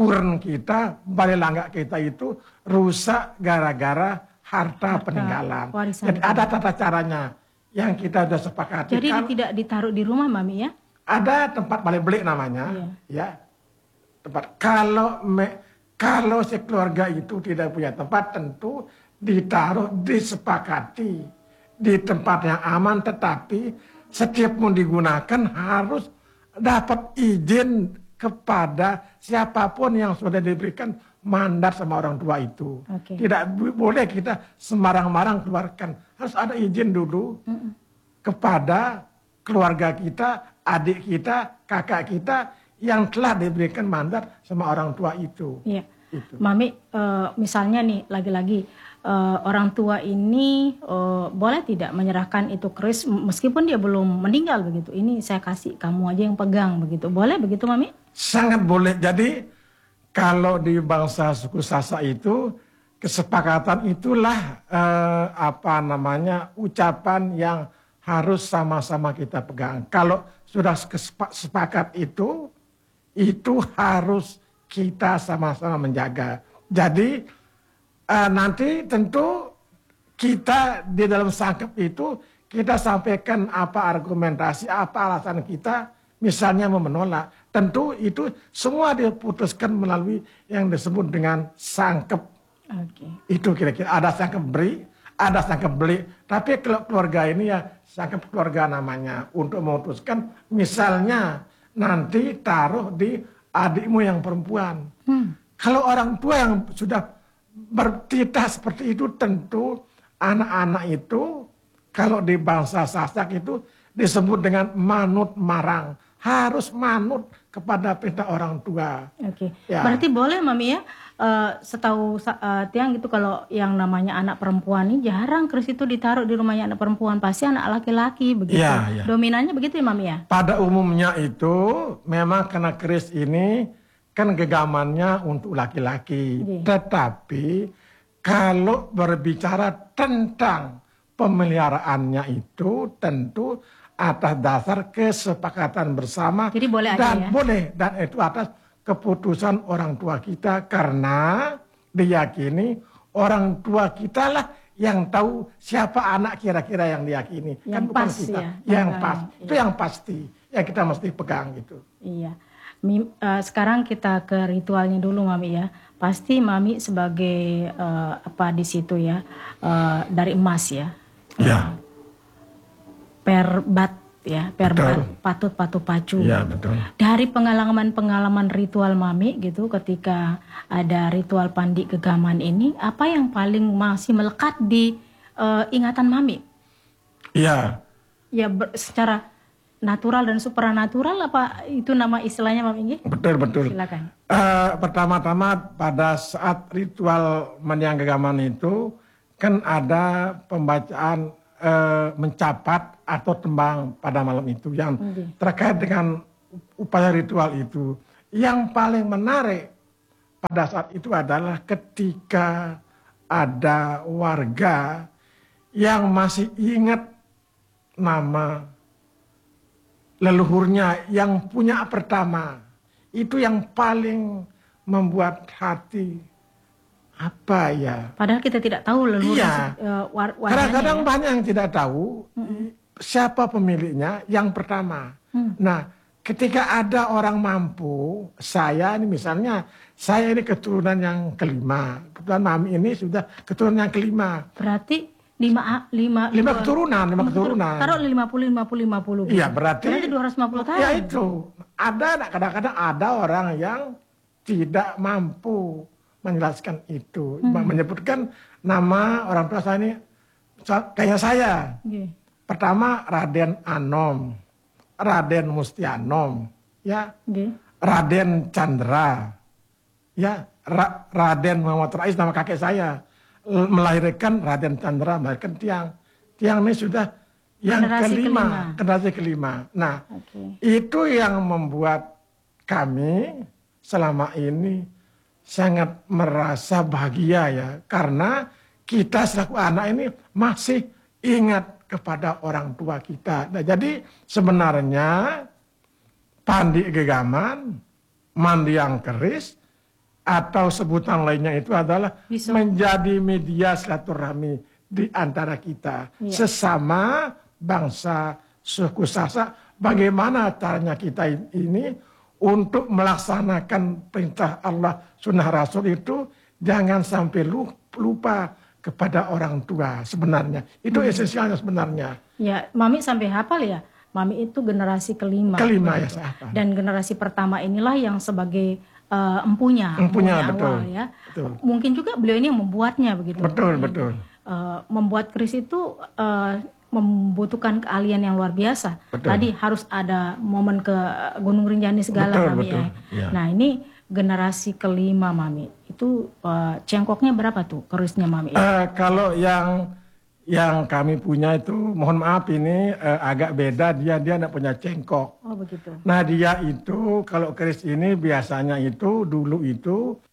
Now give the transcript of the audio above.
kuren kita, balik langga kita itu rusak gara-gara harta peninggalan. Jadi ada tata caranya yang kita sudah sepakati. Jadi tidak ditaruh di rumah, Mami, ya? Ada tempat balik beli namanya, ya. Tempat kalau sekeluarga itu tidak punya tempat, tentu ditaruh, disepakati di tempat yang aman, tetapi setiap mau digunakan harus dapat izin kepada siapapun yang sudah diberikan mandat sama orang tua itu. Tidak boleh kita sembarang-barang keluarkan. Harus ada izin dulu kepada keluarga kita, adik kita, kakak kita yang telah diberikan mandat sama orang tua itu. Iya. Mami, misalnya nih lagi-lagi orang tua ini boleh tidak menyerahkan itu keris meskipun dia belum meninggal begitu. Ini saya kasih, kamu aja yang pegang begitu. Boleh begitu, Mami? Sangat boleh. Jadi kalau di bangsa suku Sasak itu kesepakatan itulah ucapan yang harus sama-sama kita pegang. Kalau sudah sepakat itu harus kita sama-sama menjaga. Jadi nanti tentu kita di dalam sangkep itu kita sampaikan apa argumentasi, apa alasan kita, misalnya mau menolak. Tentu itu semua diputuskan melalui yang disebut dengan sangkep. Itu kira-kira ada sangkep beri, ada sangkep beli. Tapi kalau keluarga ini ya sangkep keluarga namanya untuk memutuskan. Misalnya nanti taruh di adikmu yang perempuan. Kalau orang tua yang sudah bertitah seperti itu, tentu anak-anak itu kalau di bangsa Sasak itu disebut dengan manut marang. Harus manut kepada perintah orang tua. Ya. Berarti boleh, Mami, ya? Setahu Tiang gitu, kalau yang namanya anak perempuan ini jarang keris itu ditaruh di rumahnya anak perempuan, pasti anak laki-laki begitu. Ya. Dominannya begitu ya, Mami, ya? Pada umumnya itu memang karena keris ini kan gegamannya untuk laki-laki. Tetapi kalau berbicara tentang pemeliharaannya itu tentu atas dasar kesepakatan bersama. Jadi boleh dan aja, ya? Boleh, dan itu atas keputusan orang tua kita, karena diyakini orang tua kita lah yang tahu siapa anak kira-kira yang diyakini. Yang kan pas, bukan kita. Ya? Yang pas. Itu yang pasti. Yang kita mesti pegang gitu. Iya. Sekarang kita ke ritualnya dulu, Mami, ya. Pasti Mami sebagai di situ ya, dari emas ya. Ya. Perbat ya, perbat, patut pacu. Ya, betul. Dari pengalaman ritual Mami gitu, ketika ada ritual pandi gegaman ini, apa yang paling masih melekat di ingatan Mami? Iya. Ya, secara natural dan supranatural, apa itu nama istilahnya, Mami? Betul. Silakan. Pertama-tama pada saat ritual mandiang gegaman itu kan ada pembacaan mencapat atau tembang pada malam itu yang terkait dengan upaya ritual itu. Yang paling menarik pada saat itu adalah ketika ada warga yang masih ingat nama leluhurnya yang punya pertama. Itu yang paling membuat hati apa ya? Padahal kita tidak tahu leluhur. Iya. Kadang-kadang banyak yang tidak tahu siapa pemiliknya yang pertama. Nah, ketika ada orang mampu, saya ini misalnya, saya ini keturunan yang kelima. Kebetulan Mami ini sudah keturunan yang kelima. Berarti lima keturunan. Taruh 50. Iya, berarti 250 tahun. Ya itu. Ada kadang-kadang ada orang yang tidak mampu menjelaskan itu, menyebutkan nama orang tua saya ini kayak saya. Pertama Raden Anom, Raden Mustianom, ya, Raden Chandra, ya, Raden Muhammad Rais, nama kakek saya melahirkan Raden Chandra, melahirkan Tiang ini sudah yang generasi kelima. Nah, itu yang membuat kami selama ini sangat merasa bahagia ya, karena kita selaku anak ini masih ingat kepada orang tua kita. Nah, jadi sebenarnya pandi gegaman, mandiang keris atau sebutan lainnya itu adalah Bisa. menjadi media silaturahmi di antara kita Iya. sesama bangsa suku Sasak. Bagaimana caranya kita ini untuk melaksanakan perintah Allah sunnah Rasul itu jangan sampai lupa kepada orang tua sebenarnya. Itu esensialnya sebenarnya. Ya, Mami sampai hafal ya. Mami itu generasi kelima. Kelima ya begitu. saya hafal. Dan generasi pertama inilah yang sebagai empunya betul, awal ya. betul. Mungkin juga beliau ini yang membuatnya begitu. Betul, betul. Membuat keris itu membutuhkan keahlian yang luar biasa. Betul. Tadi harus ada momen ke Gunung Rinjani segala, Betul, Mami betul. ya. Ya. Nah, ini generasi kelima, Mami. Itu cengkoknya berapa tuh kerisnya, Mami? Kalau yang kami punya itu, mohon maaf ini agak beda. Dia tidak punya cengkok. Oh begitu. Nah dia itu kalau keris ini biasanya itu dulu itu